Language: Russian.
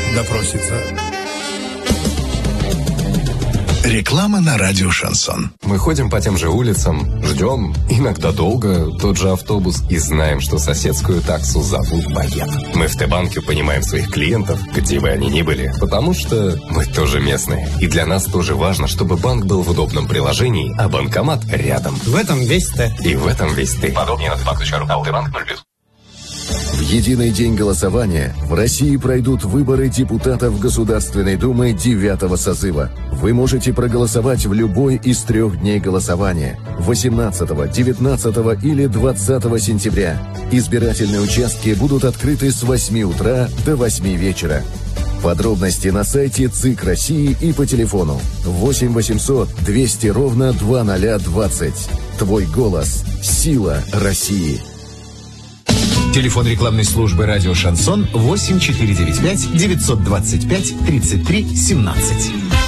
допросится. Реклама на радио «Шансон». Мы ходим по тем же улицам, ждем, иногда долго, тот же автобус и знаем, что соседскую таксу зовут Боец. Мы в Т-банке понимаем своих клиентов, где бы они ни были, потому что мы тоже местные. И для нас тоже важно, чтобы банк был в удобном приложении, а банкомат рядом. В этом весь Т. И в этом весь ты. Подробнее на tbank.ru. Т-банк 0+. В единый день голосования в России пройдут выборы депутатов Государственной Думы 9-го созыва. Вы можете проголосовать в любой из 3 дней голосования – 18, 19 или 20 сентября. Избирательные участки будут открыты с 8 утра до 8 вечера. Подробности на сайте ЦИК России и по телефону 8 800 200 ровно 2020. Твой голос – сила России. Телефон рекламной службы «Радио Шансон» 8495 925 33 17.